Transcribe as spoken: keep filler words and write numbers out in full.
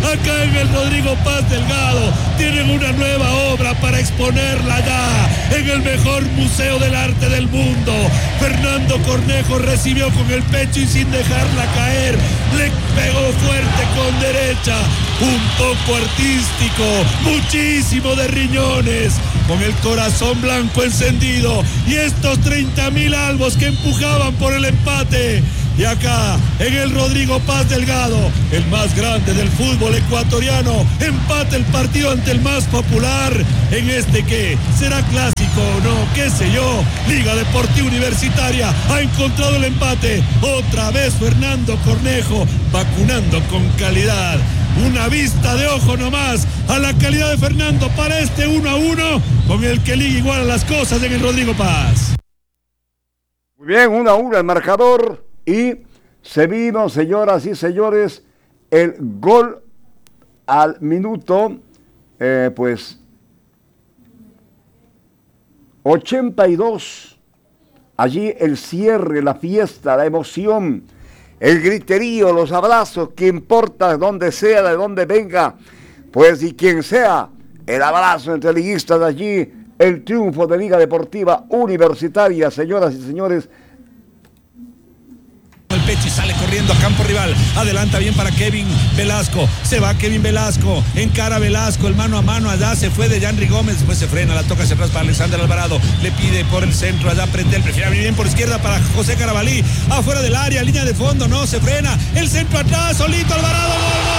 acá en el Rodrigo Paz Delgado. Tienen una nueva obra para exponerla ya en el mejor museo del arte del mundo. Fernando Cornejo recibió con el pecho y sin dejarla caer, le pegó fuerte con derecha, un poco artístico, muchísimo de riñones, con el corazón blanco encendido y estos treinta mil albos que empujaban por el empate. Y acá, en el Rodrigo Paz Delgado, el más grande del fútbol ecuatoriano, empata el partido ante el más popular. En este que será clásico o no, qué sé yo. Liga Deportiva Universitaria ha encontrado el empate. Otra vez Fernando Cornejo, vacunando con calidad. Una vista de ojo nomás a la calidad de Fernando para este uno a uno, con el que Liga iguala las cosas en el Rodrigo Paz. Muy bien, uno a uno el marcador. Y se vino, señoras y señores, el gol al minuto, eh, pues, ochenta y dos. Allí el cierre, la fiesta, la emoción, el griterío, los abrazos, que importa donde sea, de donde venga, pues, y quien sea, el abrazo entre liguistas de allí, el triunfo de Liga Deportiva Universitaria, señoras y señores. El pecho y sale corriendo a campo rival, adelanta bien para Kevin Velasco, se va Kevin Velasco, encara Velasco, el mano a mano allá, se fue de Yanry Gómez, después se frena, la toca hacia atrás para Alexander Alvarado, le pide por el centro, allá Prendel, prefiere abrir bien por izquierda para José Carabalí, afuera del área, línea de fondo, no, se frena, el centro atrás, solito Alvarado, gol, gol.